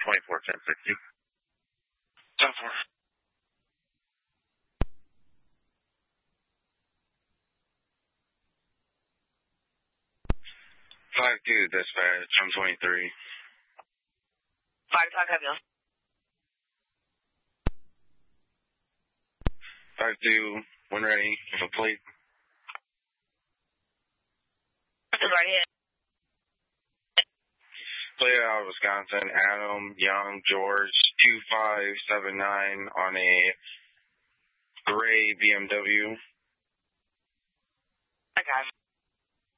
24-10-60. 10-4. 5-2, dispatch, on 23. 5-5, copy on. 5-2, when ready, with a plate. Right here. Plate out of Wisconsin, Adam Young George, 2579 on a gray BMW. I got it.